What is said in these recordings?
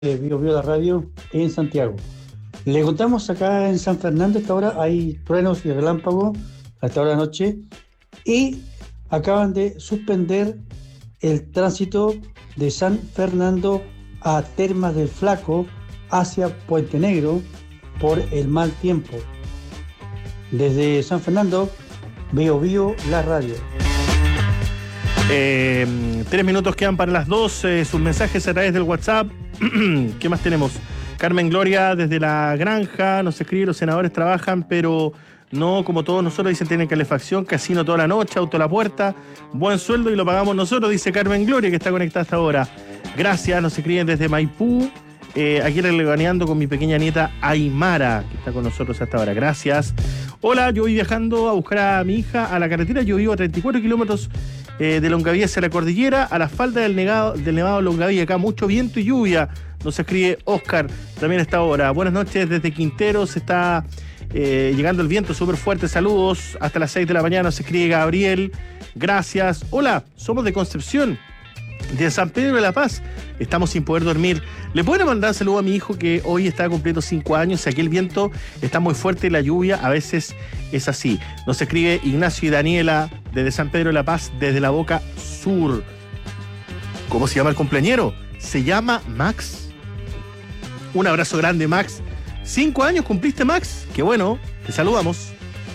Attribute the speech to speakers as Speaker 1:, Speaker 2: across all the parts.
Speaker 1: Bio Bio la radio en Santiago. Le contamos acá en San Fernando, a esta hora hay truenos y relámpagos a esta hora de la noche y acaban de suspender el tránsito de San Fernando a Termas del Flaco hacia Puente Negro por el mal tiempo. Desde San Fernando, Bio Bio la radio.
Speaker 2: 3 minutos quedan para las 2. Sus mensajes a través del WhatsApp. ¿Qué más tenemos? Carmen Gloria desde la granja nos escribe: los senadores trabajan, pero no como todos nosotros, dicen, tienen calefacción, casino toda la noche, auto a la puerta, buen sueldo y lo pagamos nosotros, dice Carmen Gloria, que está conectada hasta ahora. Gracias, nos escriben desde Maipú. Aquí reganeando con mi pequeña nieta Aymara, que está con nosotros hasta ahora. Gracias. Hola, yo voy viajando a buscar a mi hija a la carretera. Yo vivo a 34 kilómetros de Longaví hacia la cordillera, a la falda del Nevado Longaví. Acá mucho viento y lluvia. Nos escribe Oscar también a esta hora. Buenas noches desde Quinteros. Está llegando el viento súper fuerte. Saludos. Hasta las 6 de la mañana nos escribe Gabriel. Gracias. Hola, somos de Concepción, de San Pedro de la Paz. Estamos sin poder dormir. ¿Le pueden mandar saludo a mi hijo que hoy está cumpliendo 5 años? Aquí el viento está muy fuerte y la lluvia a veces es así. Nos escribe Ignacio y Daniela desde San Pedro de la Paz, desde la Boca Sur. ¿Cómo se llama el cumpleañero? Se llama Max. Un abrazo grande, Max. 5 años cumpliste, Max. Qué bueno. Te saludamos.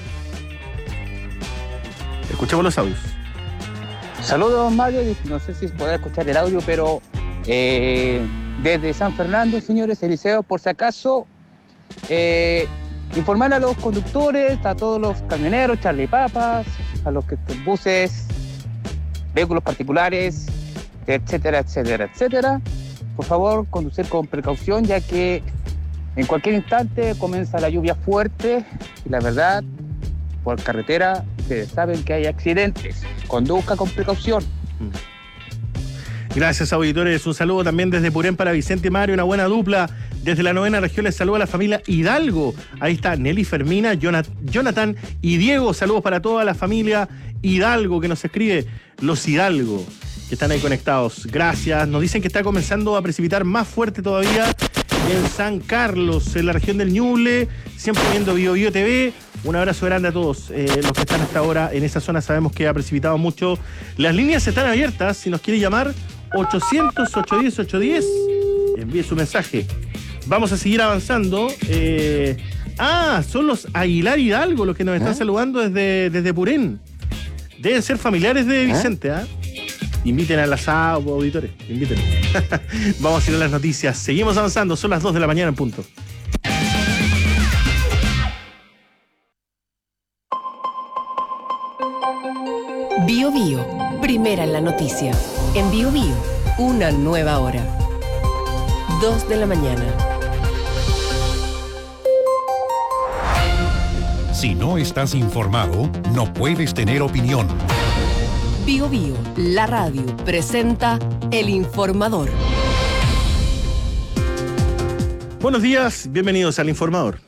Speaker 2: Escuchemos los audios.
Speaker 3: Saludos, Mario. No sé si podrá escuchar el audio, pero desde San Fernando, señores Eliseo, por si acaso, informar a los conductores, a todos los camioneros, Charlie Papas, a los buses, vehículos particulares, etcétera, etcétera, etcétera. Por favor, conducir con precaución, ya que en cualquier instante comienza la lluvia fuerte y la verdad, por carretera, ustedes saben que hay accidentes. Conduzca con precaución.
Speaker 2: Gracias, auditores. Un saludo también desde Purén para Vicente y Mario, una buena dupla. Desde la 9ª región les saluda a la familia Hidalgo. Ahí está Nelly Fermina, Jonathan y Diego. Saludos para toda la familia Hidalgo que nos escribe. Los Hidalgo, que están ahí conectados. Gracias. Nos dicen que está comenzando a precipitar más fuerte todavía en San Carlos, en la región del Ñuble. Siempre viendo Bio Bio TV. Un abrazo grande a todos los que están hasta ahora en esa zona. Sabemos que ha precipitado mucho. Las líneas están abiertas. Si nos quiere llamar, 800-810-810. Envíe su mensaje. Vamos a seguir avanzando. Son los Aguilar Hidalgo los que nos están saludando desde Purén. Deben ser familiares de Vicente, ¿ah? Inviten al asado, auditores. Inviten. Vamos a ir a las noticias. Seguimos avanzando. Son las 2 de la mañana en punto.
Speaker 4: Bio Bio, primera en la noticia. En Bio Bio, una nueva hora. 2 de la mañana.
Speaker 5: Si no estás informado, no puedes tener opinión.
Speaker 4: Bio Bio, la radio, presenta El Informador.
Speaker 2: Buenos días, bienvenidos al Informador.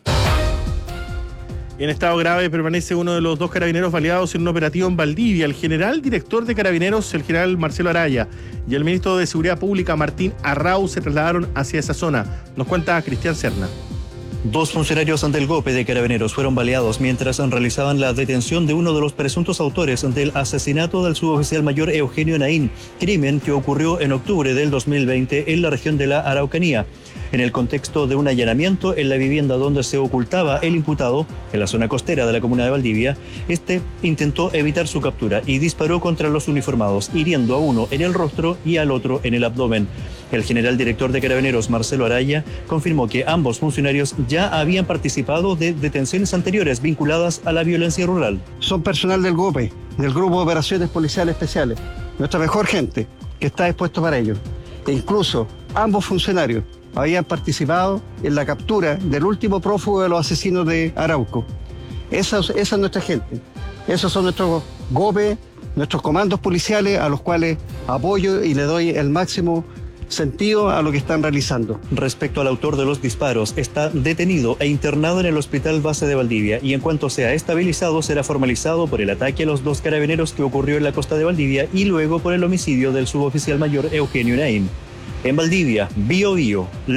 Speaker 2: En estado grave permanece uno de los 2 carabineros baleados en un operativo en Valdivia. El general director de Carabineros, el general Marcelo Araya, y el ministro de Seguridad Pública, Martín Arrau, se trasladaron hacia esa zona. Nos cuenta Cristian Serna.
Speaker 6: 2 funcionarios del GOPE de Carabineros fueron baleados mientras realizaban la detención de uno de los presuntos autores del asesinato del suboficial mayor Eugenio Naín, crimen que ocurrió en octubre del 2020 en la región de la Araucanía. En el contexto de un allanamiento en la vivienda donde se ocultaba el imputado, en la zona costera de la comuna de Valdivia, este intentó evitar su captura y disparó contra los uniformados, hiriendo a uno en el rostro y al otro en el abdomen. El general director de Carabineros, Marcelo Araya, confirmó que ambos funcionarios ya habían participado de detenciones anteriores vinculadas a la violencia rural.
Speaker 7: Son personal del GOPE, del Grupo de Operaciones Policiales Especiales, nuestra mejor gente que está dispuesto para ello. E incluso ambos funcionarios habían participado en la captura del último prófugo de los asesinos de Arauco. Esa es nuestra gente. Esos son nuestros GOPE, nuestros comandos policiales a los cuales apoyo y le doy el máximo sentido a lo que están realizando.
Speaker 6: Respecto al autor de los disparos, está detenido e internado en el Hospital Base de Valdivia y en cuanto sea estabilizado será formalizado por el ataque a los 2 carabineros que ocurrió en la costa de Valdivia y luego por el homicidio del suboficial mayor Eugenio Naín. En Valdivia, Bio Bio.